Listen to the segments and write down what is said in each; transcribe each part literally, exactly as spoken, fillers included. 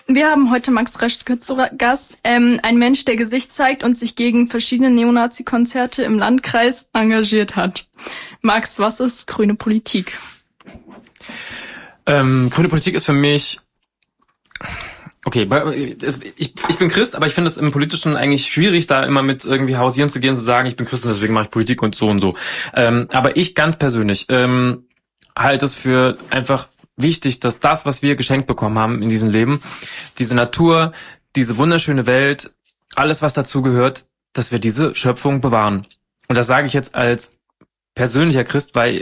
Wir haben heute Max Reschke zu Gast, ähm, ein Mensch, der Gesicht zeigt und sich gegen verschiedene Neonazi-Konzerte im Landkreis engagiert hat. Max, was ist grüne Politik? Ähm, grüne Politik ist für mich... Okay, ich, ich bin Christ, aber ich finde es im Politischen eigentlich schwierig, da immer mit irgendwie hausieren zu gehen, zu sagen, ich bin Christ und deswegen mache ich Politik und so und so. Ähm, aber ich ganz persönlich ähm, halte es für einfach wichtig, dass das, was wir geschenkt bekommen haben in diesem Leben, diese Natur, diese wunderschöne Welt, alles, was dazu gehört, dass wir diese Schöpfung bewahren. Und das sage ich jetzt als persönlicher Christ, weil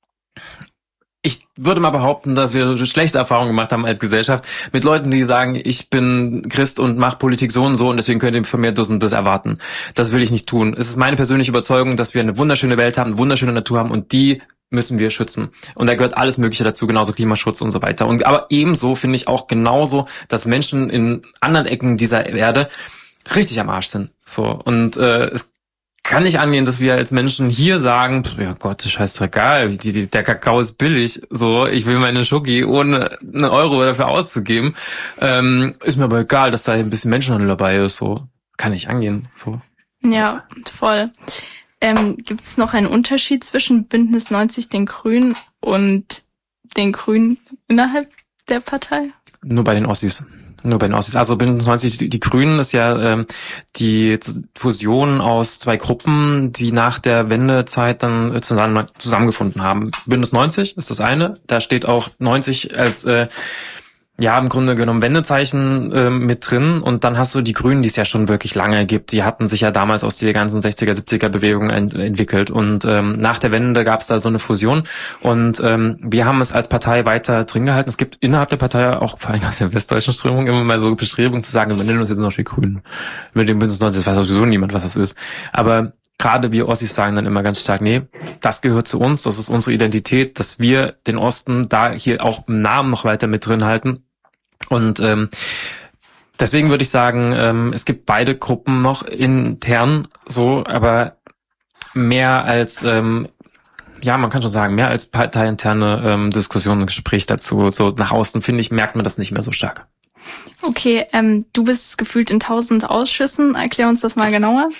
ich würde mal behaupten, dass wir schlechte Erfahrungen gemacht haben als Gesellschaft mit Leuten, die sagen, ich bin Christ und mache Politik so und so und deswegen könnt ihr von mir das und das erwarten. Das will ich nicht tun. Es ist meine persönliche Überzeugung, dass wir eine wunderschöne Welt haben, eine wunderschöne Natur haben und die müssen wir schützen. Und da gehört alles Mögliche dazu, genauso Klimaschutz und so weiter. Und aber ebenso finde ich auch genauso, dass Menschen in anderen Ecken dieser Erde richtig am Arsch sind. So und äh, es kann nicht angehen, dass wir als Menschen hier sagen, ja Gott, scheißegal, die, die, der Kakao ist billig, so, ich will meine Schoki ohne einen Euro dafür auszugeben. Ähm, ist mir aber egal, dass da ein bisschen Menschenhandel dabei ist, so. Kann nicht angehen, so. Ja, voll. Ähm, gibt es noch einen Unterschied zwischen Bündnis neunzig, den Grünen und den Grünen innerhalb der Partei? Nur bei den Ossis. Nur bei den Ossis. Also Bündnis neunzig, die, die Grünen ist ja ähm, die Fusion aus zwei Gruppen, die nach der Wendezeit dann zusammen, zusammengefunden haben. Bündnis neunzig ist das eine. Da steht auch neunzig als äh, ja, im Grunde genommen Wendezeichen äh, mit drin und dann hast du die Grünen, die es ja schon wirklich lange gibt. Die hatten sich ja damals aus der ganzen sechziger, siebziger Bewegung ent- entwickelt und ähm, nach der Wende gab es da so eine Fusion und ähm, wir haben es als Partei weiter drin gehalten. Es gibt innerhalb der Partei auch, vor allem aus der westdeutschen Strömung, immer mal so Bestrebungen zu sagen, wir nennen uns jetzt noch die Grünen. Mit dem Bündnis neunzig weiß sowieso niemand, was das ist. Aber gerade wir Ossis sagen dann immer ganz stark, nee, das gehört zu uns, das ist unsere Identität, dass wir den Osten da hier auch im Namen noch weiter mit drin halten. Und ähm, deswegen würde ich sagen, ähm, es gibt beide Gruppen noch intern so, aber mehr als, ähm, ja, man kann schon sagen, mehr als parteiinterne ähm, Diskussion und Gespräch dazu. So nach außen, finde ich, merkt man das nicht mehr so stark. Okay, ähm, du bist gefühlt in tausend Ausschüssen. Erklär uns das mal genauer.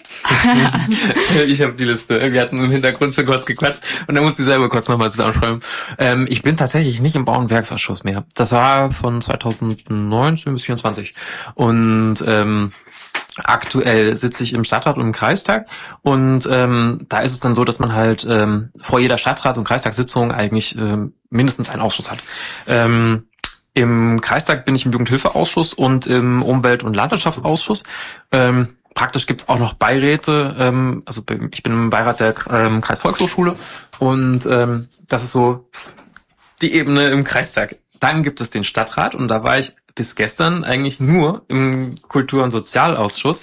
Ich habe die Liste. Wir hatten im Hintergrund schon kurz gequatscht und dann musste ich selber kurz nochmal zusammenschreiben. Ähm, ich bin tatsächlich nicht im Bau- und Werksausschuss mehr. Das war von zweitausendneunzehn bis vierundzwanzig. Und ähm, aktuell sitze ich im Stadtrat und im Kreistag und ähm, da ist es dann so, dass man halt ähm, vor jeder Stadtrat- und Kreistagssitzung eigentlich ähm, mindestens einen Ausschuss hat. Ähm, Im Kreistag bin ich im Jugendhilfeausschuss und im Umwelt- und Landwirtschaftsausschuss. Ähm, praktisch gibt's auch noch Beiräte. Ähm, also ich bin im Beirat der ähm, Kreisvolkshochschule und ähm, das ist so die Ebene im Kreistag. Dann gibt es den Stadtrat und da war ich bis gestern eigentlich nur im Kultur- und Sozialausschuss.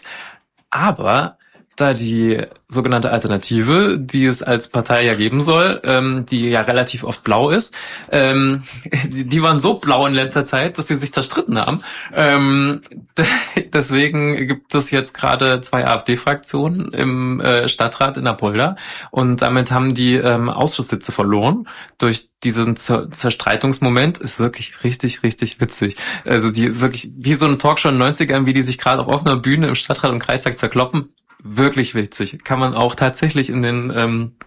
Aber da die sogenannte Alternative, die es als Partei ja geben soll, ähm, die ja relativ oft blau ist, ähm, die, die waren so blau in letzter Zeit, dass sie sich zerstritten haben. Ähm, d- deswegen gibt es jetzt gerade zwei AfD-Fraktionen im äh, Stadtrat in Apolda und damit haben die ähm, Ausschusssitze verloren durch diesen Zer- Zerstreitungsmoment. Ist wirklich richtig, richtig witzig. Also die ist wirklich wie so eine Talkshow in den neunzigern, wie die sich gerade auf offener Bühne im Stadtrat und Kreistag zerkloppen. Wirklich witzig. Kann man auch tatsächlich in den ähm,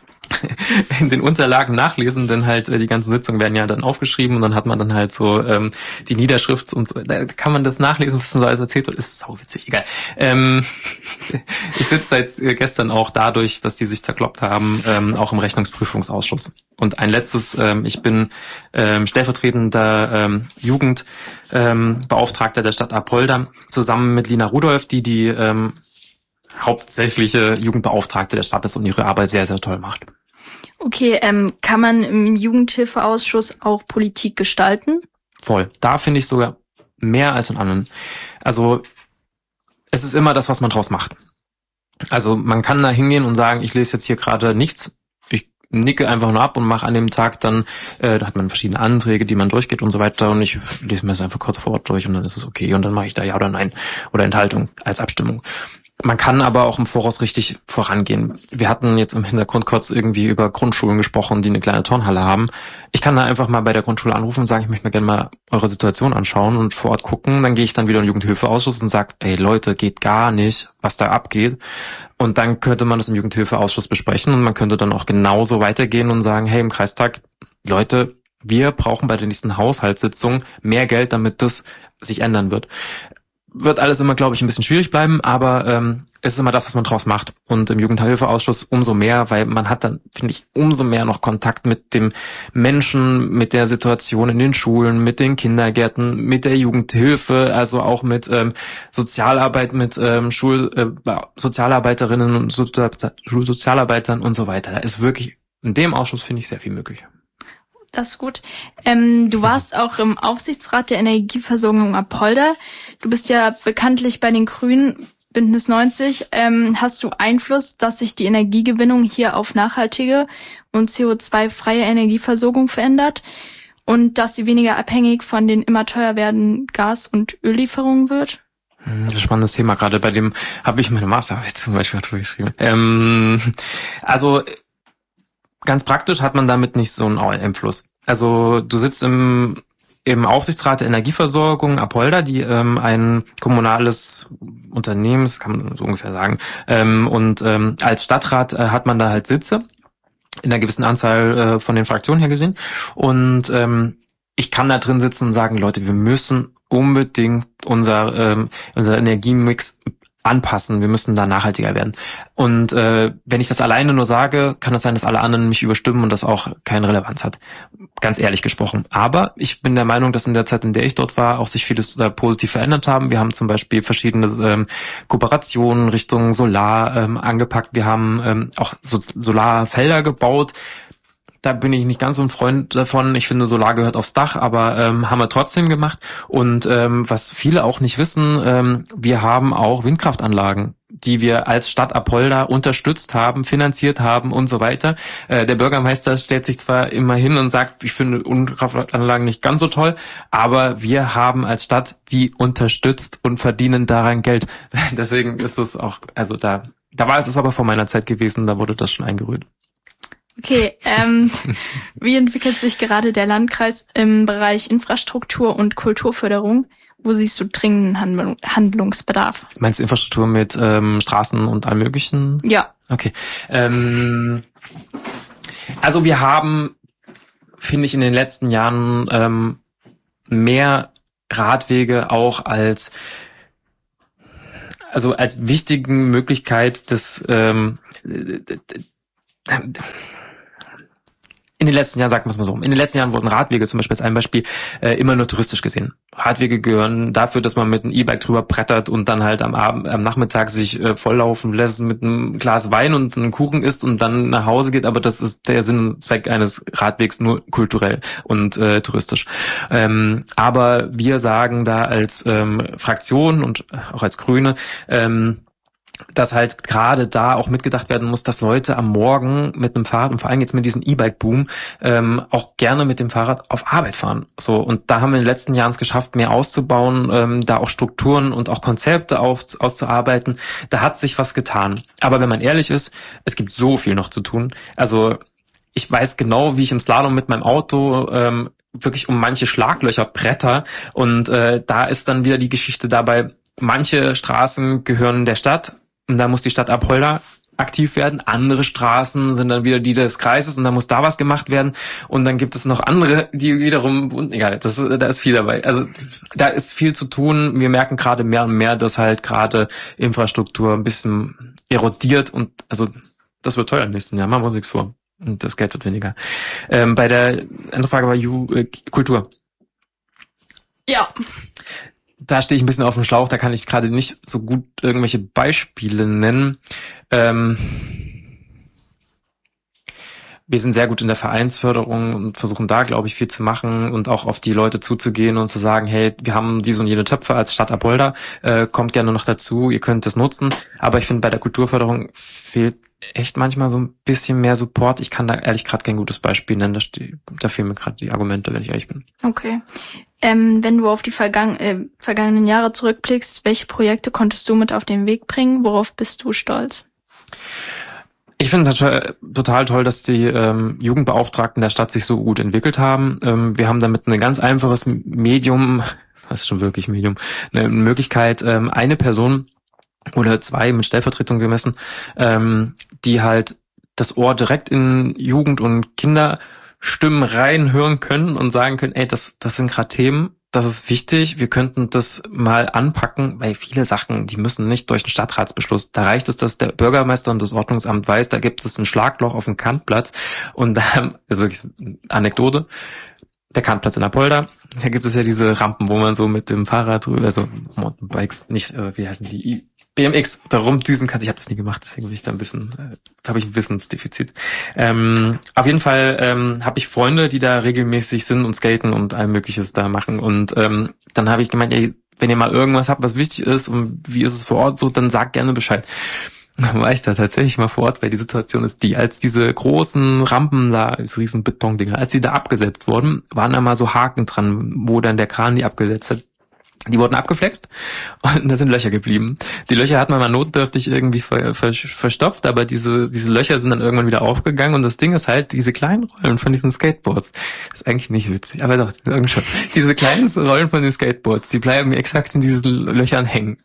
in den Unterlagen nachlesen, denn halt äh, die ganzen Sitzungen werden ja dann aufgeschrieben und dann hat man dann halt so ähm, die Niederschrift und so. Da kann man das nachlesen, was dann so alles erzählt wird. Ist sau witzig, egal. Ähm, ich sitze seit äh, gestern auch dadurch, dass die sich zerkloppt haben, ähm, auch im Rechnungsprüfungsausschuss. Und ein letztes, ähm, ich bin ähm, stellvertretender ähm, Jugendbeauftragter ähm, der Stadt Apolda, zusammen mit Lina Rudolph, die die ähm, hauptsächliche Jugendbeauftragte der Stadt ist und ihre Arbeit sehr, sehr toll macht. Okay, ähm, kann man im Jugendhilfeausschuss auch Politik gestalten? Voll. Da finde ich sogar mehr als in anderen. Also es ist immer das, was man draus macht. Also man kann da hingehen und sagen, ich lese jetzt hier gerade nichts. Ich nicke einfach nur ab und mache an dem Tag dann, äh, da hat man verschiedene Anträge, die man durchgeht und so weiter und ich lese mir das einfach kurz vor Ort durch und dann ist es okay und dann mache ich da Ja oder Nein oder Enthaltung als Abstimmung. Man kann aber auch im Voraus richtig vorangehen. Wir hatten jetzt im Hintergrund kurz irgendwie über Grundschulen gesprochen, die eine kleine Turnhalle haben. Ich kann da einfach mal bei der Grundschule anrufen und sagen, ich möchte mir gerne mal eure Situation anschauen und vor Ort gucken. Dann gehe ich dann wieder in den Jugendhilfeausschuss und sage, ey Leute, geht gar nicht, was da abgeht. Und dann könnte man das im Jugendhilfeausschuss besprechen und man könnte dann auch genauso weitergehen und sagen, hey, im Kreistag, Leute, wir brauchen bei der nächsten Haushaltssitzung mehr Geld, damit das sich ändern wird. Wird alles immer, glaube ich, ein bisschen schwierig bleiben, aber ähm, es ist immer das, was man draus macht. Und im Jugendhilfeausschuss umso mehr, weil man hat dann, finde ich, umso mehr noch Kontakt mit dem Menschen, mit der Situation in den Schulen, mit den Kindergärten, mit der Jugendhilfe, also auch mit ähm, Sozialarbeit, mit ähm, Schul äh, Sozialarbeiterinnen und so Schulsozialarbeitern und so weiter. Da ist wirklich in dem Ausschuss, finde ich, sehr viel möglich. Das ist gut. Ähm, du warst auch im Aufsichtsrat der Energieversorgung Apolda. Du bist ja bekanntlich bei den Grünen, Bündnis neunzig. Ähm, hast du Einfluss, dass sich die Energiegewinnung hier auf nachhaltige und C O zwei freie Energieversorgung verändert und dass sie weniger abhängig von den immer teuer werdenden Gas- und Öllieferungen wird? Das ist ein spannendes Thema. Gerade bei dem habe ich meine Masterarbeit zum Beispiel drüber geschrieben. Ähm, also ganz praktisch hat man damit nicht so einen Einfluss. Also du sitzt im im Aufsichtsrat der Energieversorgung Apolda, die ähm, ein kommunales Unternehmen, das kann man so ungefähr sagen. Ähm, und ähm, als Stadtrat äh, hat man da halt Sitze in einer gewissen Anzahl äh, von den Fraktionen her gesehen. Und ähm, ich kann da drin sitzen und sagen, Leute, wir müssen unbedingt unser ähm, unser Energiemix anpassen, wir müssen da nachhaltiger werden. Und äh, wenn ich das alleine nur sage, kann es sein, dass alle anderen mich überstimmen und das auch keine Relevanz hat. Ganz ehrlich gesprochen. Aber ich bin der Meinung, dass in der Zeit, in der ich dort war, auch sich vieles äh, positiv verändert haben. Wir haben zum Beispiel verschiedene ähm, Kooperationen Richtung Solar ähm, angepackt. Wir haben ähm, auch so Solarfelder gebaut. Da bin ich nicht ganz so ein Freund davon. Ich finde, Solar gehört aufs Dach, aber ähm, haben wir trotzdem gemacht. Und ähm, was viele auch nicht wissen, ähm, wir haben auch Windkraftanlagen, die wir als Stadt Apolda unterstützt haben, finanziert haben und so weiter. Äh, der Bürgermeister stellt sich zwar immer hin und sagt, ich finde Windkraftanlagen nicht ganz so toll, aber wir haben als Stadt die unterstützt und verdienen daran Geld. Deswegen ist es auch, also da, da war es aber vor meiner Zeit gewesen, da wurde das schon eingerührt. Okay, ähm, wie entwickelt sich gerade der Landkreis im Bereich Infrastruktur und Kulturförderung? Wo siehst du dringenden Handlung, Handlungsbedarf? Meinst du Infrastruktur mit ähm, Straßen und allem Möglichen? Ja. Okay. Ähm, also wir haben, finde ich, in den letzten Jahren ähm, mehr Radwege auch als also als wichtigen Möglichkeit des ähm, in den letzten Jahren, sagen wir es mal so, in den letzten Jahren wurden Radwege zum Beispiel als ein Beispiel äh, immer nur touristisch gesehen. Radwege gehören dafür, dass man mit einem E-Bike drüber brettert und dann halt am Abend, am Nachmittag sich äh, volllaufen lässt mit einem Glas Wein und einem Kuchen isst und dann nach Hause geht. Aber das ist der Sinn und Zweck eines Radwegs, nur kulturell und äh, touristisch. Ähm, aber wir sagen da als ähm, Fraktion und auch als Grüne, ähm, dass halt gerade da auch mitgedacht werden muss, dass Leute am Morgen mit einem Fahrrad, und vor allem jetzt mit diesem E-Bike-Boom, ähm, auch gerne mit dem Fahrrad auf Arbeit fahren. So, und da haben wir in den letzten Jahren es geschafft, mehr auszubauen, ähm, da auch Strukturen und auch Konzepte auf, auszuarbeiten. Da hat sich was getan. Aber wenn man ehrlich ist, es gibt so viel noch zu tun. Also ich weiß genau, wie ich im Slalom mit meinem Auto ähm, wirklich um manche Schlaglöcher bretter. Und äh, da ist dann wieder die Geschichte dabei, manche Straßen gehören der Stadt, und da muss die Stadt Apolda aktiv werden. Andere Straßen sind dann wieder die des Kreises und da muss da was gemacht werden. Und dann gibt es noch andere, die wiederum, egal, das, da ist viel dabei. Also da ist viel zu tun. Wir merken gerade mehr und mehr, dass halt gerade Infrastruktur ein bisschen erodiert und also das wird teuer im nächsten Jahr. Machen wir uns nichts vor. Und das Geld wird weniger. Ähm, bei der andere Frage war Ju, äh, Kultur. Ja. Da stehe ich ein bisschen auf dem Schlauch, da kann ich gerade nicht so gut irgendwelche Beispiele nennen. Ähm, wir sind sehr gut in der Vereinsförderung und versuchen da, glaube ich, viel zu machen und auch auf die Leute zuzugehen und zu sagen, hey, wir haben diese und jene Töpfe als Stadt Apolda, äh, kommt gerne noch dazu, ihr könnt es nutzen. Aber ich finde, bei der Kulturförderung fehlt echt manchmal so ein bisschen mehr Support. Ich kann da ehrlich gerade kein gutes Beispiel nennen. Da, ste- da fehlen mir gerade die Argumente, wenn ich ehrlich bin. Okay. Ähm, wenn du auf die vergangen, äh, vergangenen Jahre zurückblickst, welche Projekte konntest du mit auf den Weg bringen? Worauf bist du stolz? Ich finde es total, total toll, dass die ähm, Jugendbeauftragten der Stadt sich so gut entwickelt haben. Ähm, wir haben damit ein ganz einfaches Medium, das ist schon wirklich Medium, eine Möglichkeit, ähm, eine Person oder zwei mit Stellvertretung gemessen, ähm, die halt das Ohr direkt in Jugend- und Kinderstimmen reinhören können und sagen können, ey, das, das sind gerade Themen, das ist wichtig, wir könnten das mal anpacken, weil viele Sachen, die müssen nicht durch einen Stadtratsbeschluss. Da reicht es, dass der Bürgermeister und das Ordnungsamt weiß, da gibt es ein Schlagloch auf dem Kantplatz und da ist wirklich eine Anekdote. Der Kantplatz in Apolda, da gibt es ja diese Rampen, wo man so mit dem Fahrrad drüber, also Mountainbikes, nicht, äh, wie heißen die, B M X, da rumdüsen kann. Ich habe das nie gemacht, deswegen bin ich da ein bisschen, äh, habe ich ein Wissensdefizit. Ähm, auf jeden Fall ähm, habe ich Freunde, die da regelmäßig sind und skaten und all Mögliches da machen. Und ähm, dann habe ich gemeint, ey, wenn ihr mal irgendwas habt, was wichtig ist und wie ist es vor Ort so, dann sagt gerne Bescheid. Dann war ich da tatsächlich mal vor Ort, weil die Situation ist die, als diese großen Rampen da, diese riesen Betondinger, als die da abgesetzt wurden, waren da mal so Haken dran, wo dann der Kran die abgesetzt hat. Die wurden abgeflext und da sind Löcher geblieben. Die Löcher hat man mal notdürftig irgendwie ver, ver, verstopft, aber diese diese Löcher sind dann irgendwann wieder aufgegangen und das Ding ist halt, diese kleinen Rollen von diesen Skateboards, das ist eigentlich nicht witzig, aber doch, irgendwie schon. Diese kleinen Rollen von den Skateboards, die bleiben exakt in diesen Löchern hängen.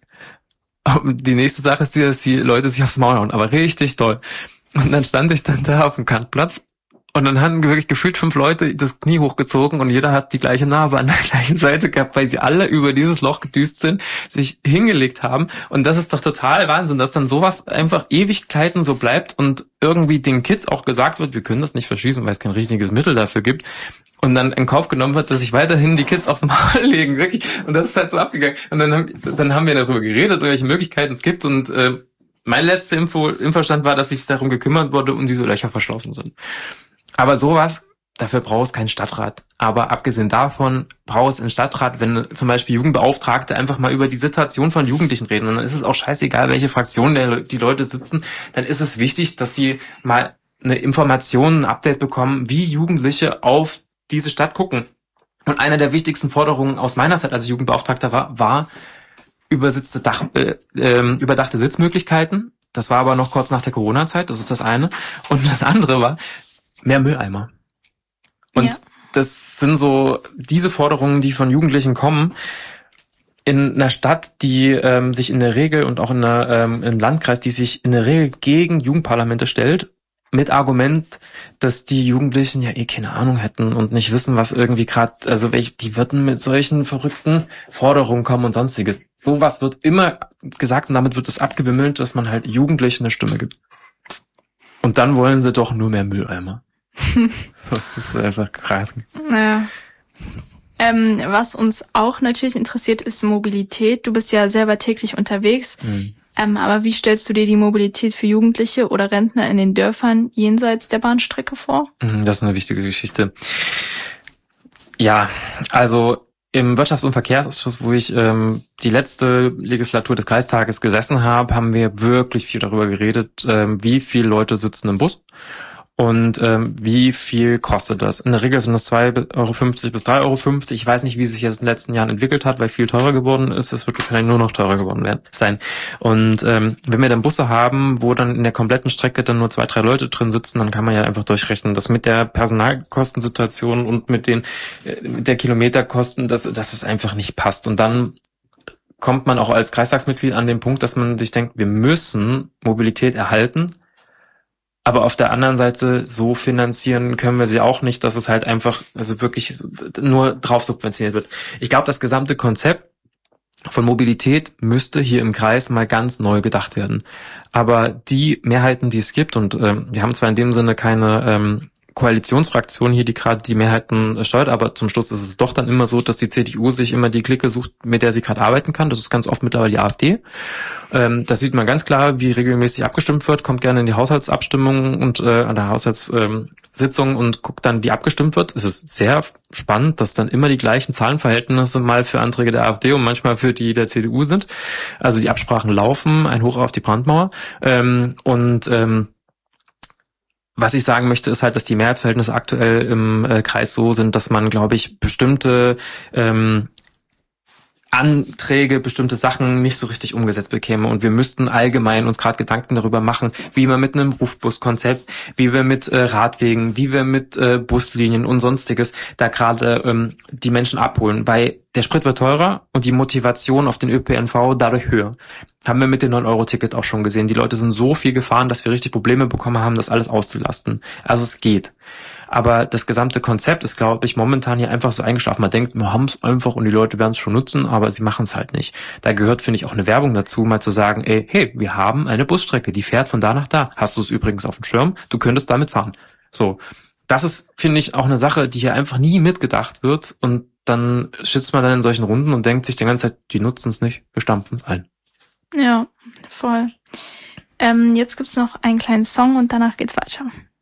Und die nächste Sache ist, dass die Leute sich aufs Maul hauen, aber richtig toll. Und dann stand ich dann da auf dem Kantplatz und dann haben wirklich gefühlt fünf Leute das Knie hochgezogen und jeder hat die gleiche Narbe an der gleichen Seite gehabt, weil sie alle über dieses Loch gedüst sind, sich hingelegt haben. Und das ist doch total Wahnsinn, dass dann sowas einfach Ewigkeiten so bleibt und irgendwie den Kids auch gesagt wird, wir können das nicht verschließen, weil es kein richtiges Mittel dafür gibt. Und dann in Kauf genommen wird, dass sich weiterhin die Kids aufs Maul legen, wirklich. Und das ist halt so abgegangen. Und dann haben, dann haben wir darüber geredet, welche Möglichkeiten es gibt. Und äh, mein letzter Info, Infostand war, dass sich darum gekümmert wurde und diese Löcher verschlossen sind. Aber sowas, dafür braucht es keinen Stadtrat. Aber abgesehen davon braucht es einen Stadtrat, wenn zum Beispiel Jugendbeauftragte einfach mal über die Situation von Jugendlichen reden. Und dann ist es auch scheißegal, welche Fraktion der, die Leute sitzen. Dann ist es wichtig, dass sie mal eine Information, ein Update bekommen, wie Jugendliche auf diese Stadt gucken. Und eine der wichtigsten Forderungen aus meiner Zeit als Jugendbeauftragter war, war übersitzte Dach, äh, äh, überdachte Sitzmöglichkeiten. Das war aber noch kurz nach der Corona-Zeit, das ist das eine. Und das andere war mehr Mülleimer. Und ja. Das sind so diese Forderungen, die von Jugendlichen kommen, in einer Stadt, die ähm, sich in der Regel und auch in einer, ähm, im Landkreis, die sich in der Regel gegen Jugendparlamente stellt, mit Argument, dass die Jugendlichen ja eh keine Ahnung hätten und nicht wissen, was irgendwie gerade, also welche, die würden mit solchen verrückten Forderungen kommen und sonstiges. Sowas wird immer gesagt und damit wird es abgewimmelt, dass man halt Jugendlichen eine Stimme gibt. Und dann wollen sie doch nur mehr Mülleimer. Das ist einfach krass. Naja. Ähm, was uns auch natürlich interessiert, ist Mobilität. Du bist ja selber täglich unterwegs. Mhm. Ähm, aber wie stellst du dir die Mobilität für Jugendliche oder Rentner in den Dörfern jenseits der Bahnstrecke vor? Das ist eine wichtige Geschichte. Ja, also im Wirtschafts- und Verkehrsausschuss, wo ich ähm, die letzte Legislatur des Kreistages gesessen habe, haben wir wirklich viel darüber geredet, ähm, wie viele Leute sitzen im Bus und ähm, wie viel kostet das. In der Regel sind das zwei Euro fünfzig bis drei Euro fünfzig. Ich weiß nicht, wie sich das in den letzten Jahren entwickelt hat, weil viel teurer geworden ist. Es wird wahrscheinlich nur noch teurer geworden werden, sein. Und ähm, wenn wir dann Busse haben, wo dann in der kompletten Strecke dann nur zwei, drei Leute drin sitzen, dann kann man ja einfach durchrechnen, dass mit der Personalkostensituation und mit den äh, mit der Kilometerkosten, dass, dass es einfach nicht passt. Und dann kommt man auch als Kreistagsmitglied an den Punkt, dass man sich denkt, wir müssen Mobilität erhalten. Aber auf der anderen Seite, so finanzieren können wir sie auch nicht, dass es halt einfach, also wirklich nur drauf subventioniert wird. Ich glaube, das gesamte Konzept von Mobilität müsste hier im Kreis mal ganz neu gedacht werden. Aber die Mehrheiten, die es gibt, und ähm, wir haben zwar in dem Sinne keine ähm, Koalitionsfraktion hier, die gerade die Mehrheiten steuert, aber zum Schluss ist es doch dann immer so, dass die C D U sich immer die Clique sucht, mit der sie gerade arbeiten kann. Das ist ganz oft mittlerweile die AfD. Ähm, das sieht man ganz klar, wie regelmäßig abgestimmt wird, kommt gerne in die Haushaltsabstimmung und äh, an der Haushaltssitzung ähm, und guckt dann, wie abgestimmt wird. Es ist sehr spannend, dass dann immer die gleichen Zahlenverhältnisse mal für Anträge der AfD und manchmal für die der C D U sind. Also die Absprachen laufen, ein Hoch auf die Brandmauer. Ähm, und ähm, was ich sagen möchte, ist halt, dass die Mehrheitsverhältnisse aktuell im äh, Kreis so sind, dass man, glaube ich, bestimmte ähm, Anträge, bestimmte Sachen nicht so richtig umgesetzt bekäme. Und wir müssten allgemein uns gerade Gedanken darüber machen, wie wir mit einem Rufbuskonzept, wie wir mit äh, Radwegen, wie wir mit äh, Buslinien und sonstiges da gerade ähm, die Menschen abholen. Weil der Sprit wird teurer und die Motivation auf den Ö P N V dadurch höher. Haben wir mit dem neun Euro Ticket auch schon gesehen. Die Leute sind so viel gefahren, dass wir richtig Probleme bekommen haben, das alles auszulasten. Also es geht. Aber das gesamte Konzept ist, glaube ich, momentan hier einfach so eingeschlafen. Man denkt, wir haben es einfach und die Leute werden es schon nutzen, aber sie machen es halt nicht. Da gehört, finde ich, auch eine Werbung dazu, mal zu sagen, ey, hey, wir haben eine Busstrecke, die fährt von da nach da. Hast du es übrigens auf dem Schirm? Du könntest damit fahren. So, das ist, finde ich, auch eine Sache, die hier einfach nie mitgedacht wird. Und dann sitzt man dann in solchen Runden und denkt sich die ganze Zeit, die nutzen es nicht, wir stampfen es ein. Ja, voll. Ähm, jetzt gibt's noch einen kleinen Song und danach geht's weiter.